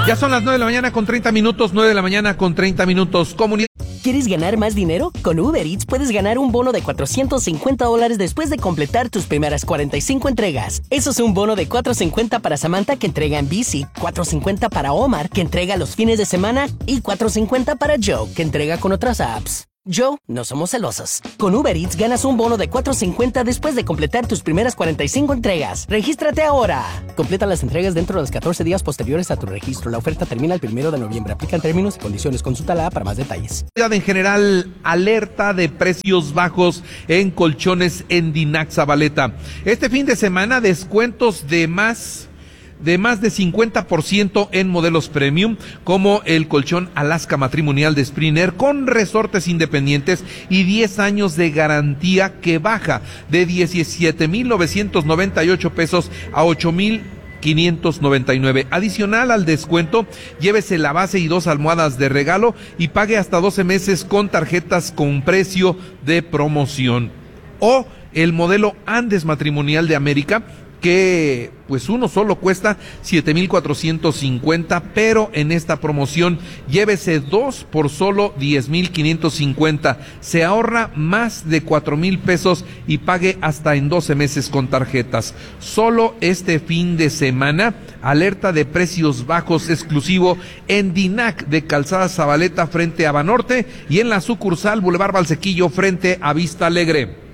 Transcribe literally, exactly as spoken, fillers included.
Ya son las nueve de la mañana con treinta minutos, nueve de la mañana con treinta minutos. Comunidad. ¿Quieres ganar más dinero? Con Uber Eats puedes ganar un bono de cuatrocientos cincuenta dólares después de completar tus primeras cuarenta y cinco entregas. Eso es un bono de cuatrocientos cincuenta para Samantha, que entrega en bici, cuatrocientos cincuenta para Omar, que entrega los fines de semana, y cuatrocientos cincuenta para Joe, que entrega con otras apps. Joe, no somos celosos. Con Uber Eats ganas un bono de cuatrocientos cincuenta después de completar tus primeras cuarenta y cinco entregas. ¡Regístrate ahora! Completa las entregas dentro de los catorce días posteriores a tu registro. La oferta termina el primero de noviembre. Aplican términos y condiciones. Consulta la para más detalles. En general, alerta de precios bajos en colchones en Dinac Zabaleta. Este fin de semana, descuentos de más... de más de cincuenta por ciento en modelos premium, como el colchón Alaska matrimonial de Springer con resortes independientes y diez años de garantía, que baja de diecisiete mil novecientos noventa y ocho pesos a ocho mil quinientos noventa y nueve. Adicional al descuento, llévese la base y dos almohadas de regalo y pague hasta doce meses con tarjetas con precio de promoción. O el modelo Andes matrimonial de América, que pues uno solo cuesta siete mil cuatrocientos cincuenta, pero en esta promoción llévese dos por solo diez mil quinientos cincuenta. Se ahorra más de cuatro mil pesos y pague hasta en doce meses con tarjetas. Solo este fin de semana, alerta de precios bajos exclusivo en Dinac de Calzada Zabaleta frente a Banorte y en la sucursal Boulevard Valsequillo frente a Vista Alegre.